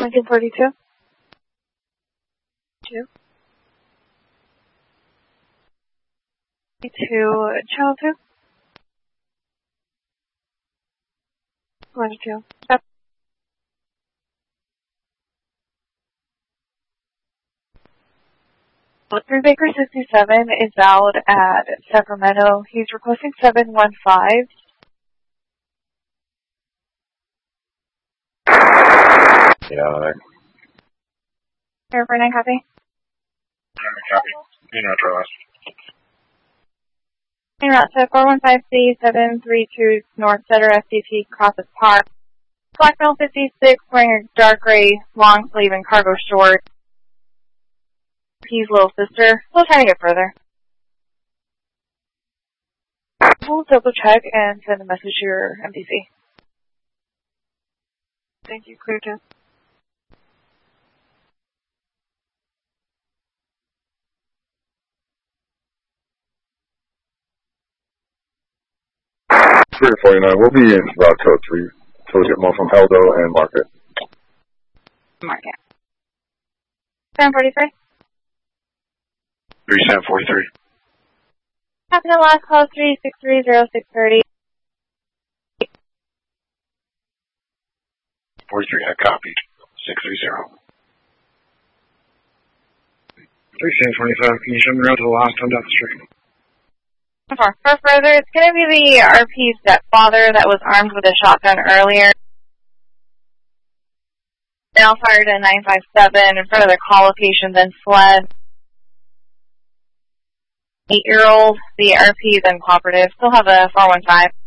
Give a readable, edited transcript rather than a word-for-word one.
1942. 2. Channel 2. 22. Step. Three Baker 67 is out at Sacramento. He's requesting 715. Yeah, Airport 9 copy. Copy. Metro West. En route to 415C732 North Center FCT Crosses Park. Black male 56 wearing a dark gray long sleeve and cargo shorts. He's little sister. Still trying to get further. We'll double check and send a message to your MDC. Thank you, clear to. Spirit 49, we'll be in about till 3. So we'll get more from Heldo and Market. Market. 743. 3743. Captain, the last call 3630630. 43, I copied. 630. 3725, can you show me around to the last on down the street? For further, it's going to be the RP's stepfather that was armed with a shotgun earlier. Now fired a 957 in front of their call location, then fled. 8-year-old, the RP is uncooperative. Still have a 415.